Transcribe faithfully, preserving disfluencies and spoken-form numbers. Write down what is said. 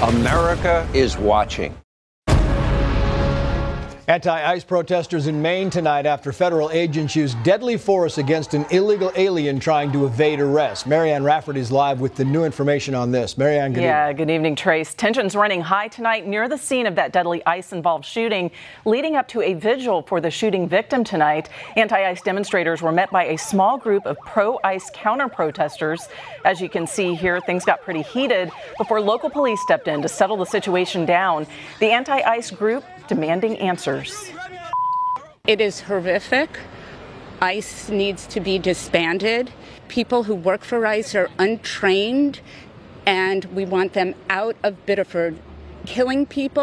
America is watching. Anti-ICE protesters in Maine tonight after federal agents used deadly force against an illegal alien trying to evade arrest. Marianne Rafferty is live with the new information on this. Marianne, good yeah, evening. Good evening, Trace. Tensions running high tonight near the scene of that deadly ICE-involved shooting, leading up to a vigil for the shooting victim tonight. Anti-ICE demonstrators were met by a small group of pro-ICE counter-protesters. As you can see here, things got pretty heated before local police stepped in to settle the situation down. The anti-ICE group demanding answers. It is horrific. ICE needs to be disbanded. People who work for ICE are untrained, and we want them out of Biddeford. Killing people